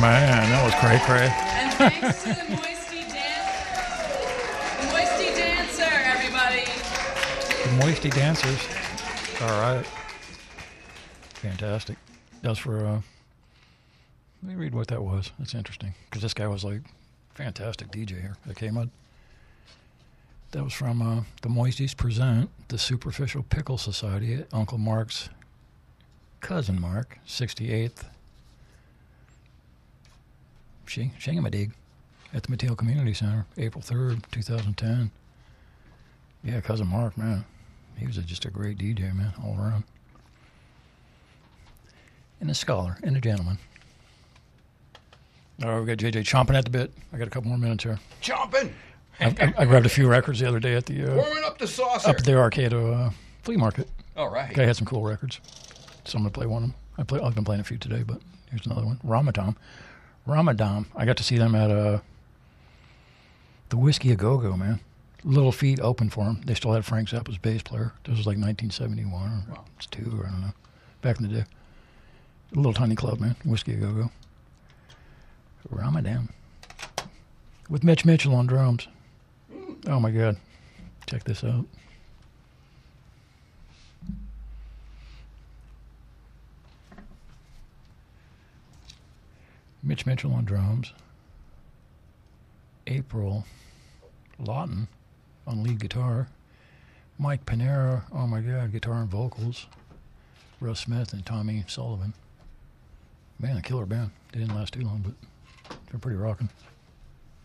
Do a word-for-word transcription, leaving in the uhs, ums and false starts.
man, that was cray cray. And thanks to the Moisty Dan- the Moisty Dancer, everybody. The Moisty Dancers. All right. Fantastic. That was for, uh, let me read what that was. That's interesting. Because this guy was like, fantastic D J here that came on. That was from uh, the Moisties present the Superficial Pickle Society at Uncle Mark's cousin Mark, sixty-eighth Shing- Shingamadig at the Mateel Community Center, April third, twenty ten. Yeah, cousin Mark, man. He was a, just a great D J, man, all around. And a scholar and a gentleman. Oh, we got J J chomping at the bit. I got a couple more minutes here. Chomping! I, I, I grabbed a few records the other day at the... Uh, Warming up the saucer. Up at the Arcado uh, flea market. All right. Guy had some cool records. So I'm going to play one of them. I play, I've been playing a few today, but here's another one. Ramadan. Ramadan. I got to see them at uh, the Whiskey A Go-Go, man. Little Feet opened for them. They still had Frank Zappa's bass player. This was like nineteen seventy-one or wow. It's two, or I don't know. Back in the day. A little tiny club, man. Whiskey A Go-Go. Ramadan. With Mitch Mitchell on drums. Oh, my God. Check this out. Mitch Mitchell on drums. April Lawton on lead guitar. Mike Panera, oh my God, guitar and vocals. Russ Smith and Tommy Sullivan. Man, a killer band. They didn't last too long, but they're pretty rocking.